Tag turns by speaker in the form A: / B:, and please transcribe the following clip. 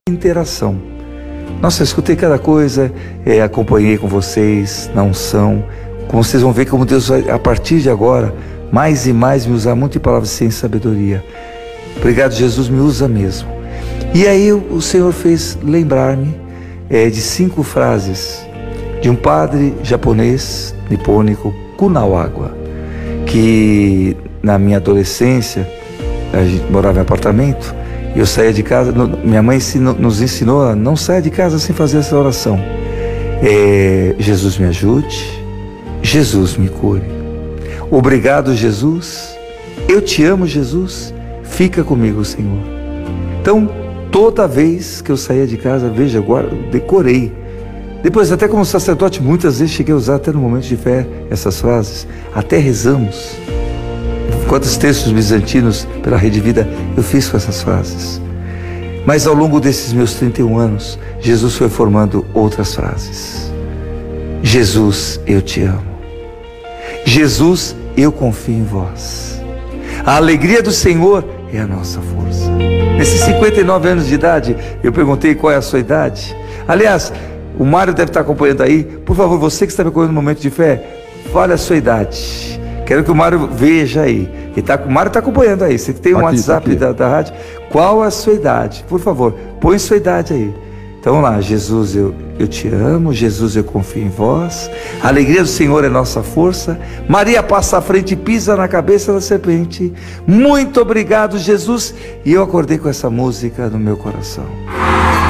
A: interação. Nossa, eu escutei cada coisa, acompanhei com vocês na unção. Como vocês vão ver como Deus vai, a partir de agora, mais e mais me usar muito em palavras sem sabedoria. Obrigado, Jesus, me usa mesmo. E aí o Senhor fez lembrar-me de 5 frases de um padre japonês, nipônico, Kunawaga, que na minha adolescência, a gente morava em apartamento, e eu saía de casa, minha mãe nos ensinou a não sair de casa sem fazer essa oração. Jesus me ajude, Jesus me cure. Obrigado, Jesus. Eu te amo, Jesus. Fica comigo, Senhor. Então, toda vez que eu saía de casa, veja, agora eu decorei. Depois, até como sacerdote, muitas vezes cheguei a usar até no momento de fé essas frases. Até rezamos. Quantos textos bizantinos pela Rede Vida eu fiz com essas frases. Mas ao longo desses meus 31 anos, Jesus foi formando outras frases. Jesus, eu te amo. Jesus, eu confio em vós. A alegria do Senhor é a nossa força. Nesses 59 anos de idade, eu perguntei qual é a sua idade. Aliás, o Mário deve estar acompanhando aí. Por favor, você que está me acompanhando no momento de fé, fale a sua idade. Quero que o Mário veja aí. O Mário está acompanhando aí. Você tem um WhatsApp da rádio. Qual a sua idade? Por favor, põe sua idade aí. Então vamos lá. Jesus, eu te amo. Jesus, eu confio em vós. A alegria do Senhor é nossa força. Maria passa à frente e pisa na cabeça da serpente. Muito obrigado, Jesus. E eu acordei com essa música no meu coração.